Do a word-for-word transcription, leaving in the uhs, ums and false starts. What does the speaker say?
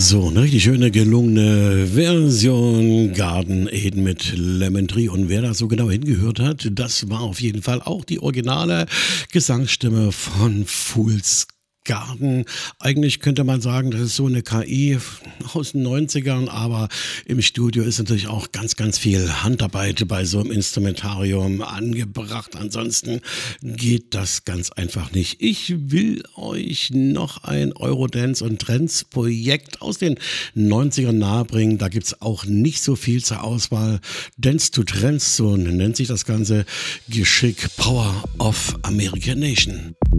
So, eine richtig schöne, gelungene Version Garden Eden mit Lemon Tree. Und wer da so genau hingehört hat, das war auf jeden Fall auch die originale Gesangsstimme von Fool's Garden. Eigentlich könnte man sagen, das ist so eine K I aus den Neunzigern, aber im Studio ist natürlich auch ganz, ganz viel Handarbeit bei so einem Instrumentarium angebracht. Ansonsten geht das ganz einfach nicht. Ich will euch noch ein Eurodance- und Trends-Projekt aus den Neunzigern nahebringen. Da gibt es auch nicht so viel zur Auswahl. Dance to Trends, so nennt sich das Ganze. Geschick Power of American Nation.